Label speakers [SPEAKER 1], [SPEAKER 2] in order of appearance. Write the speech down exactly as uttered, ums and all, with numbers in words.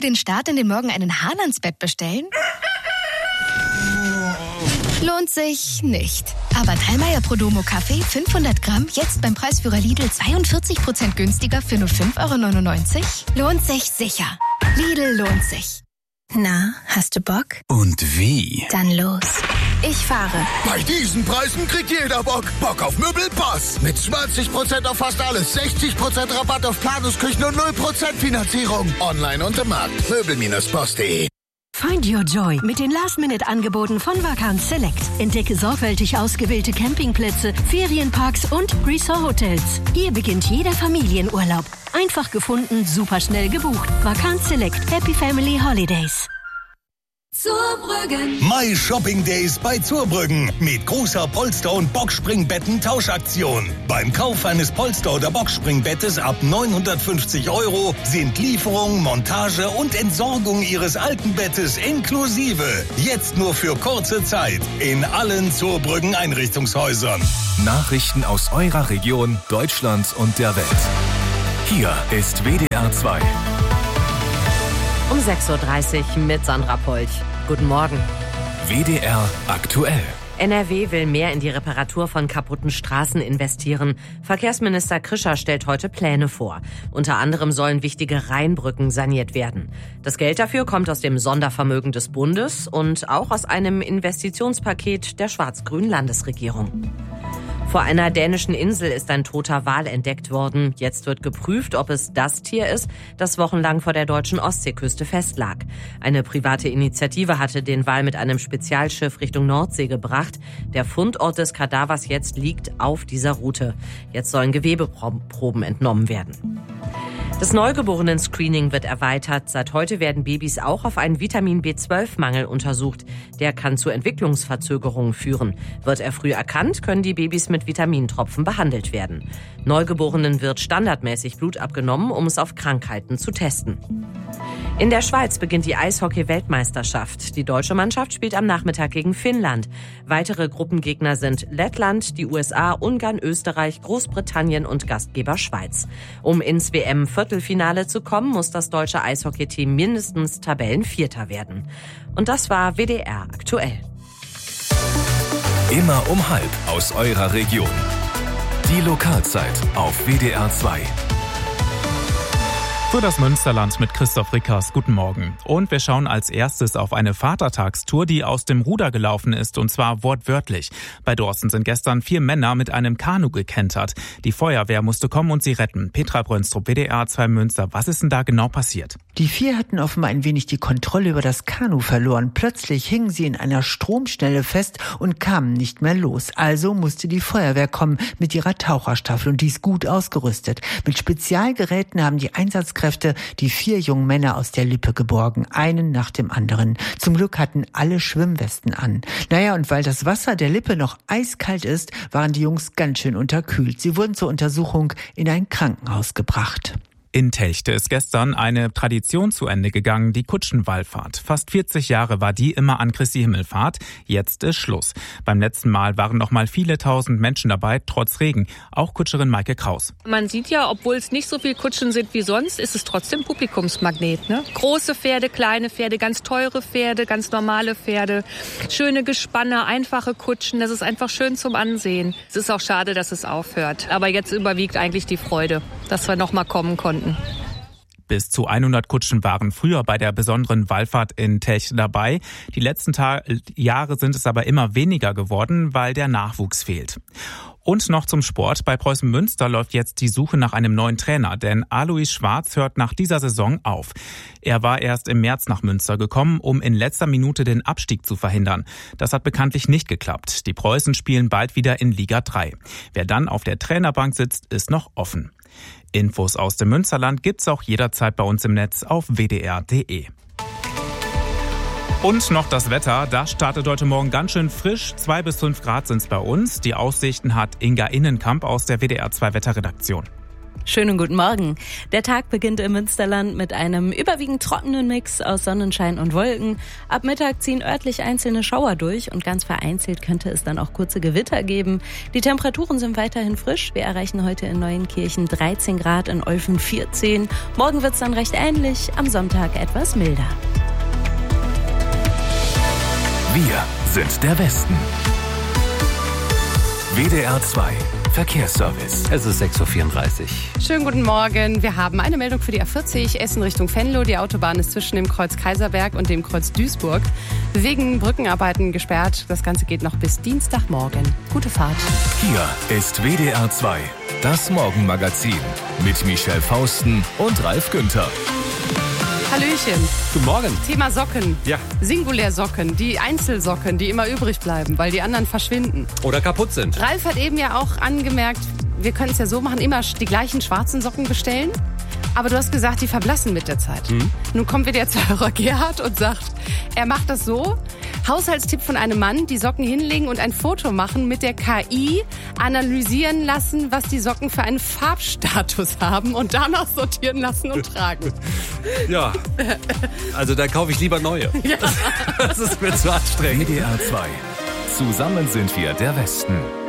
[SPEAKER 1] den Start in den Morgen einen Hahn ans Bett bestellen? Lohnt sich nicht. Aber Dallmayr Prodomo Kaffee fünfhundert Gramm jetzt beim Preisführer Lidl zweiundvierzig Prozent günstiger für nur fünf Euro neunundneunzig? Lohnt sich sicher. Lidl lohnt sich.
[SPEAKER 2] Na, hast du Bock?
[SPEAKER 3] Und wie?
[SPEAKER 2] Dann los. Ich fahre.
[SPEAKER 4] Bei diesen Preisen kriegt jeder Bock. Bock auf Möbelpass. Mit zwanzig Prozent auf fast alles, sechzig Prozent Rabatt auf Planungsküchen und null Prozent Finanzierung. Online und im Markt. Möbel Bindestrich boss punkt de.
[SPEAKER 5] Find your joy mit den Last-Minute-Angeboten von Vacances Select. Entdecke sorgfältig ausgewählte Campingplätze, Ferienparks und Resort-Hotels. Hier beginnt jeder Familienurlaub. Einfach gefunden, superschnell gebucht. Vacances Select. Happy Family Holidays.
[SPEAKER 6] Zurbrüggen.
[SPEAKER 3] My Shopping Days bei Zurbrüggen mit großer Polster- und Boxspringbetten-Tauschaktion. Beim Kauf eines Polster- oder Boxspringbettes ab neunhundertfünfzig Euro sind Lieferung, Montage und Entsorgung Ihres alten Bettes inklusive. Jetzt nur für kurze Zeit in allen Zurbrüggen Einrichtungshäusern.
[SPEAKER 7] Nachrichten aus eurer Region, Deutschland und der Welt. Hier ist W D R zwei.
[SPEAKER 8] Um sechs Uhr dreißig mit Sandra Polch. Guten Morgen.
[SPEAKER 7] W D R aktuell.
[SPEAKER 8] N R W will mehr in die Reparatur von kaputten Straßen investieren. Verkehrsminister Krischer stellt heute Pläne vor. Unter anderem sollen wichtige Rheinbrücken saniert werden. Das Geld dafür kommt aus dem Sondervermögen des Bundes und auch aus einem Investitionspaket der schwarz-grünen Landesregierung. Vor einer dänischen Insel ist ein toter Wal entdeckt worden. Jetzt wird geprüft, ob es das Tier ist, das wochenlang vor der deutschen Ostseeküste festlag. Eine private Initiative hatte den Wal mit einem Spezialschiff Richtung Nordsee gebracht. Der Fundort des Kadavers jetzt liegt auf dieser Route. Jetzt sollen Gewebeproben entnommen werden. Das Neugeborenen-Screening wird erweitert. Seit heute werden Babys auch auf einen Vitamin B zwölf Mangel untersucht. Der kann zu Entwicklungsverzögerungen führen. Wird er früh erkannt, können die Babys mit Vitamintropfen behandelt werden. Neugeborenen wird standardmäßig Blut abgenommen, um es auf Krankheiten zu testen. In der Schweiz beginnt die Eishockey-Weltmeisterschaft. Die deutsche Mannschaft spielt am Nachmittag gegen Finnland. Weitere Gruppengegner sind Lettland, die U S A, Ungarn, Österreich, Großbritannien und Gastgeber Schweiz. Um ins W M-Viertelfinale zu kommen, muss das deutsche Eishockey-Team mindestens Tabellenvierter werden. Und das war W D R aktuell.
[SPEAKER 7] Immer um halb aus eurer Region. Die Lokalzeit auf W D R zwei.
[SPEAKER 9] Für das Münsterland mit Christoph Rickers. Guten Morgen. Und wir schauen als erstes auf eine Vatertagstour, die aus dem Ruder gelaufen ist, und zwar wortwörtlich. Bei Dorsten sind gestern vier Männer mit einem Kanu gekentert. Die Feuerwehr musste kommen und sie retten. Petra Brönstrup, W D R zwei Münster. Was ist denn da genau passiert?
[SPEAKER 10] Die vier hatten offenbar ein wenig die Kontrolle über das Kanu verloren. Plötzlich hingen sie in einer Stromschnelle fest und kamen nicht mehr los. Also musste die Feuerwehr kommen mit ihrer Taucherstaffel und die ist gut ausgerüstet. Mit Spezialgeräten haben die Einsatzkräfte die vier jungen Männer aus der Lippe geborgen, einen nach dem anderen. Zum Glück hatten alle Schwimmwesten an. Naja, und weil das Wasser der Lippe noch eiskalt ist, waren die Jungs ganz schön unterkühlt. Sie wurden zur Untersuchung in ein Krankenhaus gebracht.
[SPEAKER 9] In Telchte ist gestern eine Tradition zu Ende gegangen, die Kutschenwallfahrt. Fast vierzig Jahre war die immer an Christi Himmelfahrt. Jetzt ist Schluss. Beim letzten Mal waren noch mal viele tausend Menschen dabei, trotz Regen. Auch Kutscherin Maike Kraus.
[SPEAKER 11] Man sieht ja, obwohl es nicht so viele Kutschen sind wie sonst, ist es trotzdem Publikumsmagnet. Ne? Große Pferde, kleine Pferde, ganz teure Pferde, ganz normale Pferde, schöne Gespanne, einfache Kutschen. Das ist einfach schön zum Ansehen. Es ist auch schade, dass es aufhört. Aber jetzt überwiegt eigentlich die Freude, dass wir noch mal kommen konnten.
[SPEAKER 9] Bis zu hundert Kutschen waren früher bei der besonderen Wallfahrt in Telchte dabei. Die letzten Ta- Jahre sind es aber immer weniger geworden, weil der Nachwuchs fehlt. Und noch zum Sport. Bei Preußen Münster läuft jetzt die Suche nach einem neuen Trainer, denn Alois Schwarz hört nach dieser Saison auf. Er war erst im März nach Münster gekommen, um in letzter Minute den Abstieg zu verhindern. Das hat bekanntlich nicht geklappt. Die Preußen spielen bald wieder in Liga drei. Wer dann auf der Trainerbank sitzt, ist noch offen. Infos aus dem Münsterland gibt's auch jederzeit bei uns im Netz auf w d r punkt d e. Und noch das Wetter. Das startet heute Morgen ganz schön frisch. Zwei bis fünf Grad sind's bei uns. Die Aussichten hat Inga Innenkamp aus der W D R zwei Wetterredaktion.
[SPEAKER 6] Schönen guten Morgen. Der Tag beginnt im Münsterland mit einem überwiegend trockenen Mix aus Sonnenschein und Wolken. Ab Mittag ziehen örtlich einzelne Schauer durch und ganz vereinzelt könnte es dann auch kurze Gewitter geben. Die Temperaturen sind weiterhin frisch. Wir erreichen heute in Neuenkirchen dreizehn Grad, in Olfen vierzehn. Morgen wird es dann recht ähnlich, am Sonntag etwas milder.
[SPEAKER 7] Wir sind der Westen. W D R zwei Verkehrsservice.
[SPEAKER 12] Es ist sechs Uhr vierunddreißig.
[SPEAKER 13] Schönen guten Morgen. Wir haben eine Meldung für die A vierzig, Essen Richtung Venlo. Die Autobahn ist zwischen dem Kreuz Kaiserberg und dem Kreuz Duisburg wegen Brückenarbeiten gesperrt. Das Ganze geht noch bis Dienstagmorgen. Gute Fahrt.
[SPEAKER 7] Hier ist W D R zwei, das Morgenmagazin mit Michelle Fausten und Ralf Günther.
[SPEAKER 13] Hallöchen.
[SPEAKER 12] Guten Morgen.
[SPEAKER 13] Thema Socken.
[SPEAKER 12] Ja.
[SPEAKER 13] Singulärsocken, die Einzelsocken, die immer übrig bleiben, weil die anderen verschwinden.
[SPEAKER 12] Oder kaputt sind.
[SPEAKER 13] Ralf hat eben ja auch angemerkt, wir können es ja so machen, immer die gleichen schwarzen Socken bestellen. Aber du hast gesagt, die verblassen mit der Zeit. Mhm. Nun kommt wieder der Zuhörer Gerhard und sagt, er macht das so. Haushaltstipp von einem Mann, die Socken hinlegen und ein Foto machen, mit der K I analysieren lassen, was die Socken für einen Farbstatus haben und danach sortieren lassen und tragen.
[SPEAKER 12] Ja, also da kaufe ich lieber neue.
[SPEAKER 13] Ja.
[SPEAKER 12] Das ist mir zu anstrengend.
[SPEAKER 7] W D R zwei. Zusammen sind wir der Westen.